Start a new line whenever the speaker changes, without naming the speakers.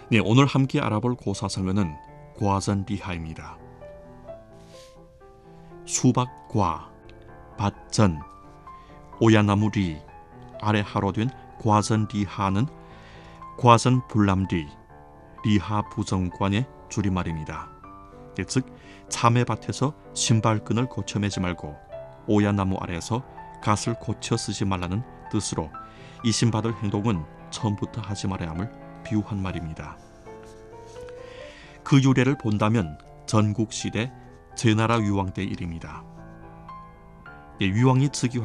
네, 오늘 함께 알아볼 고사성어는 과전리하입니다. 수박과, 밭전, 오야나무리, 아래 하로 된 과전리하는 과전불람리, 리하부정관의 줄임말입니다. 즉 참외밭에서 신발끈을 고쳐 매지 말고 오야나무 아래에서 갓을 고쳐 쓰지 말라는 뜻으로 이 신받을 행동은 처음부터 하지 말아야 함을 비유한 말입니다. 그 유래를 본다면 전국시대 제나라 위왕 때 일입니다. 위왕이 즉위할